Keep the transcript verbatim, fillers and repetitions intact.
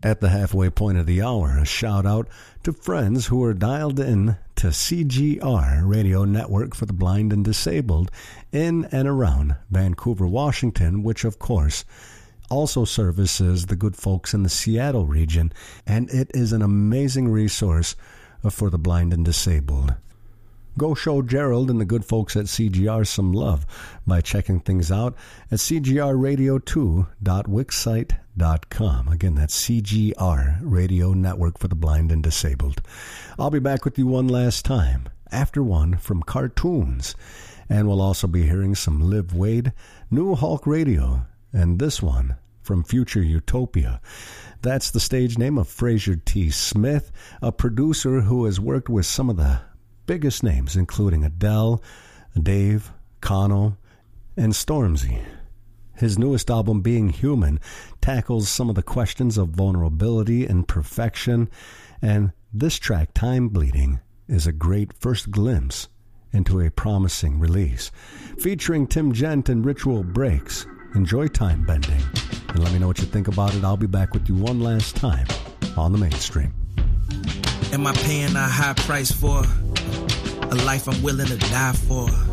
At the halfway point of the hour, a shout out to friends who are dialed in to C G R Radio Network for the Blind and Disabled in and around Vancouver, Washington, which of course also services the good folks in the Seattle region, and it is an amazing resource for the blind and disabled. Go show Gerald and the good folks at C G R some love by checking things out at c g r radio two dot wixsite dot com. Again, that's C G R Radio Network for the Blind and Disabled. I'll be back with you one last time after one from Cartoons, and we'll also be hearing some Liv Wade, New Hulk Radio, and this one from Future Utopia. That's the stage name of Fraser T. Smith, a producer who has worked with some of the biggest names, including Adele, Dave, Kano, and Stormzy. His newest album, Being Human, tackles some of the questions of vulnerability and perfection, and this track, Time Bleeding, is a great first glimpse into a promising release. Featuring Tim Gent and Ritual Breaks, enjoy Time Bending, and let me know what you think about it. I'll be back with you one last time on the Mainstream. Am I paying a high price for a life I'm willing to die for?